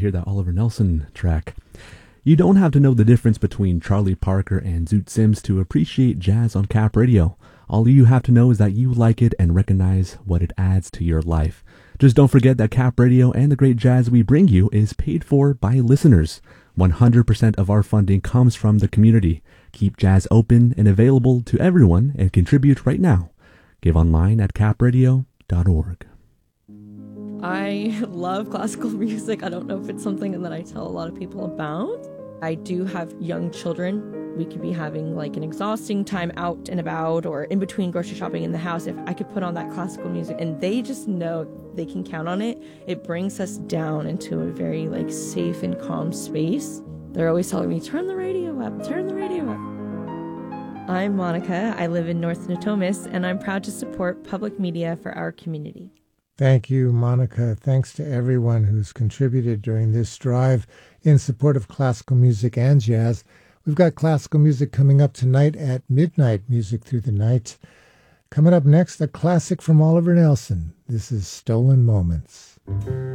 hear that Oliver Nelson track. You don't have to know the difference between Charlie Parker and Zoot Sims to appreciate jazz on Cap Radio. All you have to know is that you like it and recognize what it adds to your life. Just don't forget that Cap Radio and the great jazz we bring you is paid for by listeners. 100% of our funding comes from the community. Keep jazz open and available to everyone and contribute right now. Give online at capradio.org. I love classical music. I don't know if it's something that I tell a lot of people about. I do have young children. We could be having like an exhausting time out and about or in between grocery shopping in the house. If I could put on that classical music and they just know they can count on it, it brings us down into a very like safe and calm space. They're always telling me, turn the radio up, turn the radio up. I'm Monica. I live in North Natomas and I'm proud to support public media for our community. Thank you, Monica. Thanks to everyone who's contributed during this drive in support of classical music and jazz. We've got classical music coming up tonight at midnight, Music Through the Night. Coming up next, a classic from Oliver Nelson. This is Stolen Moments.